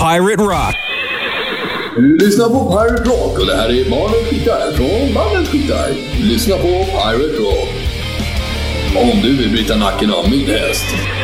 Pirate Rock. Du lyssnar på Pirate Rock och det här är Mannen Skyttar från Mannen Skyttar. Lyssna på Pirate Rock. Om du vill bryta nacken av min häst.